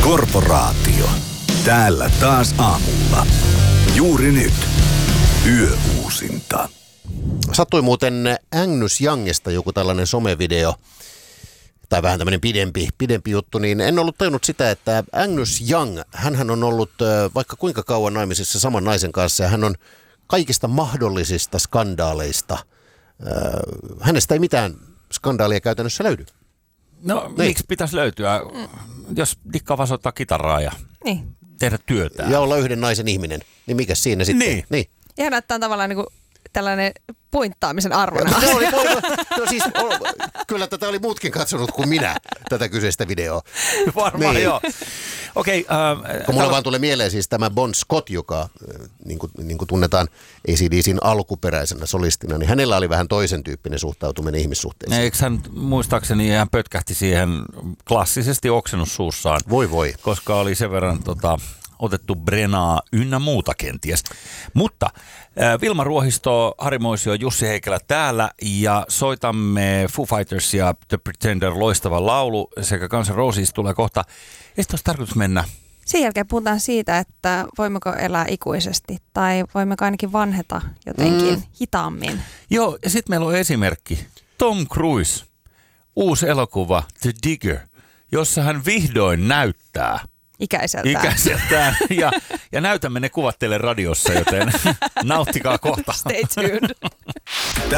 Korporaatio. Täällä taas aamulla. Juuri nyt. Yöuusinta. Sattui muuten Angus Youngista joku tällainen somevideo, tai vähän tämmöinen pidempi juttu, niin en ollut tajunnut sitä, että Angus Young, hänhän on ollut vaikka kuinka kauan naimisissa saman naisen kanssa, ja hän on kaikista mahdollisista skandaaleista. Hänestä ei mitään skandaalia käytännössä löydy. No, miksi pitäisi löytyä, jos dikkaa vaan soittaa kitaraa ja tehdä työtään? Ja olla yhden naisen ihminen, niin mikä siinä sitten? Niin. Ihan näyttää tavallaan niin kuin tällainen pointtaamisen arvoinen. Kyllä tätä oli muutkin katsonut kuin minä, tätä kyseistä videoa. Varmaan niin. joo. Okei. Kun mulla vaan tulee mieleen siis tämä Bon Scott, joka niin kuin tunnetaan AC/DC:n alkuperäisenä solistina, niin hänellä oli vähän toisen tyyppinen suhtautuminen ihmissuhteisiin. Eikö hän muistaakseni hän pötkähti siihen klassisesti oksennus suussaan? Voi. Koska oli sen verran otettu Brenaa ynnä muuta kenties. Mutta Vilma Ruohisto, Harri Moisio, Jussi Heikelä täällä ja soitamme Foo Fighters ja The Pretender loistava laulu sekä Guns N' Roses tulee kohta. Ei olisi tarkoitus mennä. Sen jälkeen puhutaan siitä, että voimmeko elää ikuisesti tai voimmeko ainakin vanheta jotenkin hitaammin. Joo, ja sitten meillä on esimerkki. Tom Cruise, uusi elokuva The Digger, jossa hän vihdoin näyttää ikäiseltään. Ja näytämme ne kuvat teille radiossa, joten nauttikaa kohta. Stay tuned.